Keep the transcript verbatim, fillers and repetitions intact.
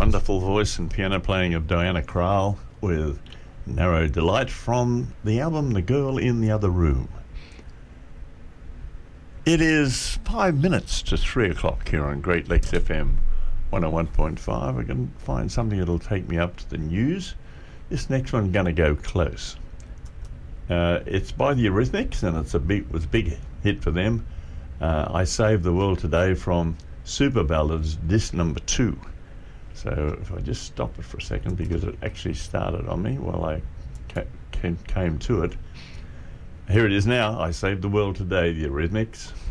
wonderful voice and piano playing of Diana Krall with Narrow Delight from the album The Girl in the Other Room. It is five minutes to three o'clock here on Great Lakes F M one oh one point five. We're going to find something that'll take me up to the news. This next one's going to go close. Uh, it's by the Eurythmics, and it's a big, was a big hit for them. Uh, I Saved the World Today from Super Ballads, disc number two. So if I just stop it for a second, because it actually started on me while I ca- came to it. Here it is now. I Saved the World Today, the Eurythmics.